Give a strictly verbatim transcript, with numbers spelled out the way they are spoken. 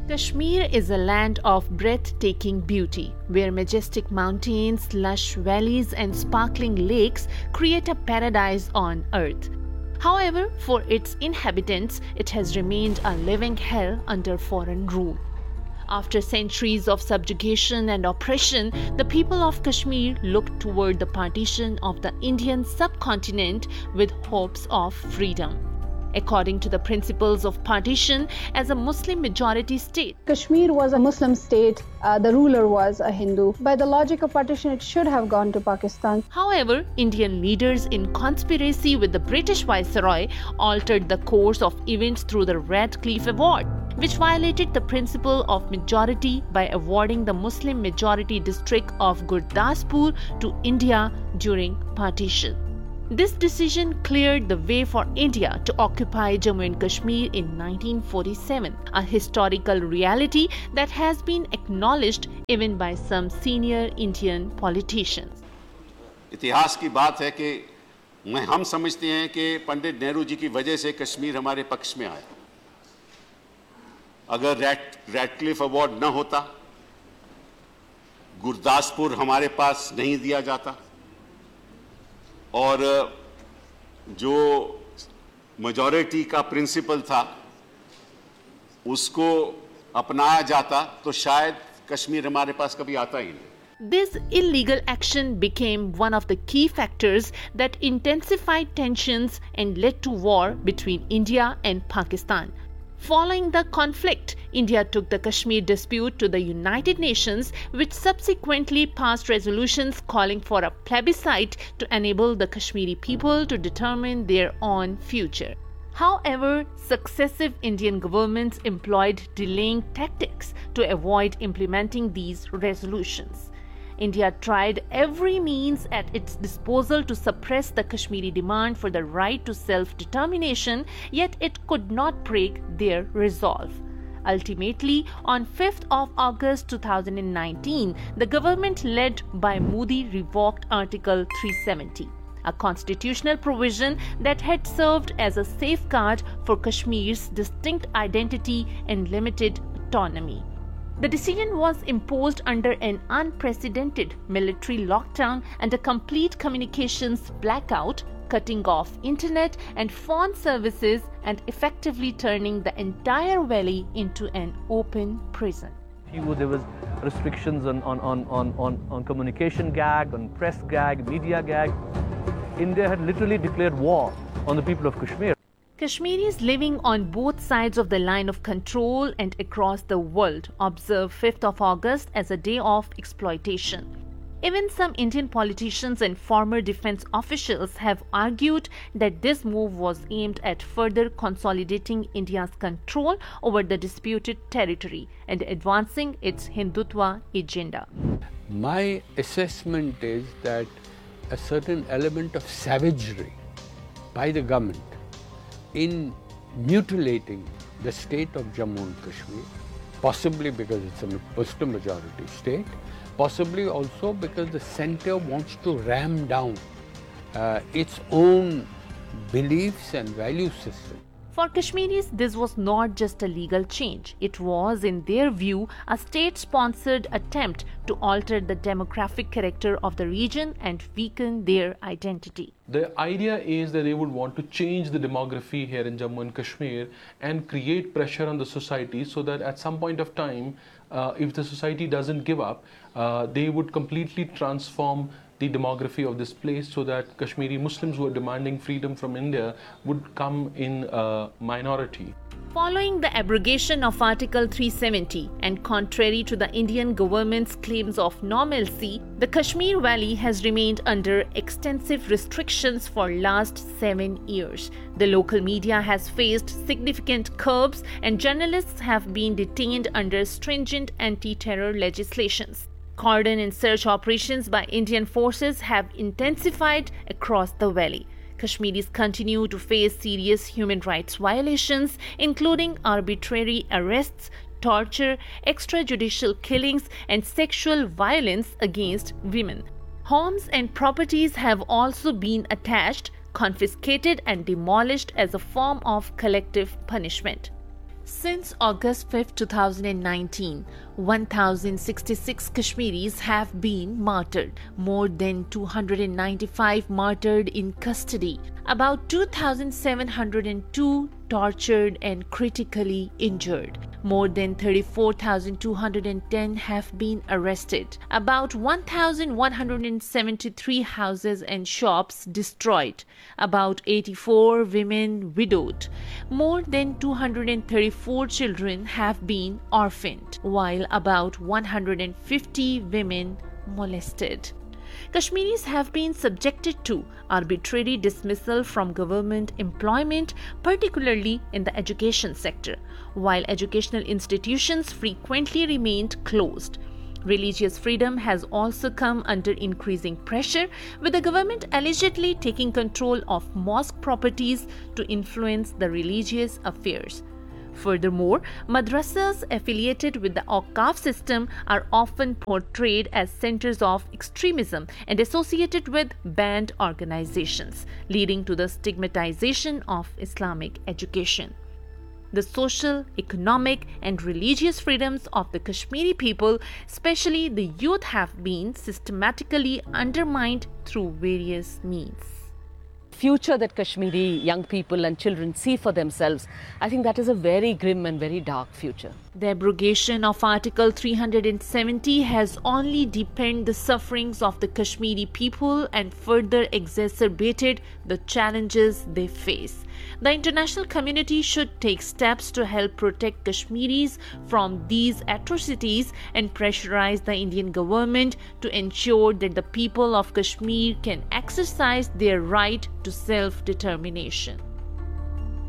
Kashmir is a land of breathtaking beauty, where majestic mountains, lush valleys, and sparkling lakes create a paradise on earth. However, for its inhabitants, it has remained a living hell under foreign rule. After centuries of subjugation and oppression, the people of Kashmir looked toward the partition of the Indian subcontinent with hopes of freedom. According to the principles of partition, as a Muslim-majority state, Kashmir was a Muslim state. Uh, the ruler was a Hindu. By the logic of partition, it should have gone to Pakistan. However, Indian leaders in conspiracy with the British Viceroy altered the course of events through the Radcliffe Award, which violated the principle of majority by awarding the Muslim-majority district of Gurdaspur to India during partition. This decision cleared the way for India to occupy Jammu and Kashmir in nineteen forty-seven, a historical reality that has been acknowledged even by some senior Indian politicians. इतिहास की बात है कि मैं हम समझते हैं कि पंडित नेहरू जी की वजह से कश्मीर हमारे पक्ष में आया। अगर रैट रैटक्लिफ अवार्ड न होता, गुरदासपुर हमारे पास नहीं दिया जाता और जो मेजॉरिटी का प्रिंसिपल था उसको अपनाया जाता तो शायद कश्मीर हमारे पास कभी आता ही नहीं। This illegal action became one of the key factors that intensified tensions and led to war between India and Pakistan. Following the conflict, India took the Kashmir dispute to the United Nations, which subsequently passed resolutions calling for a plebiscite to enable the Kashmiri people to determine their own future. However, successive Indian governments employed delaying tactics to avoid implementing these resolutions. India tried every means at its disposal to suppress the Kashmiri demand for the right to self-determination, yet it could not break their resolve. Ultimately, on fifth of August two thousand nineteen, the government led by Modi revoked Article three seventy, a constitutional provision that had served as a safeguard for Kashmir's distinct identity and limited autonomy. The decision was imposed under an unprecedented military lockdown and a complete communications blackout, cutting off internet and phone services and effectively turning the entire valley into an open prison. There was restrictions on, on, on, on, on, on communication gag, on press gag, media gag. India had literally declared war on the people of Kashmir. Kashmiris living on both sides of the line of control and across the world observe fifth of August as a day of exploitation. Even some Indian politicians and former defense officials have argued that this move was aimed at further consolidating India's control over the disputed territory and advancing its Hindutva agenda. My assessment is that a certain element of savagery by the government in mutilating the state of Jammu and Kashmir, possibly because it's a Muslim majority state, possibly also because the center wants to ram down uh, its own beliefs and value system. For Kashmiris, this was not just a legal change. It was, in their view, a state-sponsored attempt to alter the demographic character of the region and weaken their identity. The idea is that they would want to change the demography here in Jammu and Kashmir and create pressure on the society so that at some point of time, uh, if the society doesn't give up, uh, they would completely transform the demography of this place so that Kashmiri Muslims who are demanding freedom from India would come in a minority. Following the abrogation of Article three seventy and contrary to the Indian government's claims of normalcy, the Kashmir Valley has remained under extensive restrictions for last seven years. The local media has faced significant curbs and journalists have been detained under stringent anti-terror legislations. Cordon and search operations by Indian forces have intensified across the valley. Kashmiris continue to face serious human rights violations, including arbitrary arrests, torture, extrajudicial killings, and sexual violence against women. Homes and properties have also been attached, confiscated, and demolished as a form of collective punishment. Since August fifth, two thousand nineteen, one thousand sixty-six Kashmiris have been martyred, more than two hundred ninety-five martyred in custody, about two thousand seven hundred two tortured and critically injured. More than thirty-four thousand two hundred ten have been arrested. About one thousand one hundred seventy-three houses and shops destroyed. About eighty-four women widowed. More than two hundred thirty-four children have been orphaned, while about one hundred fifty women molested. Kashmiris have been subjected to arbitrary dismissal from government employment, particularly in the education sector, while educational institutions frequently remained closed. Religious freedom has also come under increasing pressure, with the government allegedly taking control of mosque properties to influence the religious affairs. Furthermore, madrasas affiliated with the Awqaf system are often portrayed as centers of extremism and associated with banned organizations, leading to the stigmatization of Islamic education. The social, economic, and religious freedoms of the Kashmiri people, especially the youth, have been systematically undermined through various means. Future that Kashmiri young people and children see for themselves, I think that is a very grim and very dark future. The abrogation of Article three hundred seventy has only deepened the sufferings of the Kashmiri people and further exacerbated the challenges they face. The international community should take steps to help protect Kashmiris from these atrocities and pressurize the Indian government to ensure that the people of Kashmir can exercise their right to self-determination.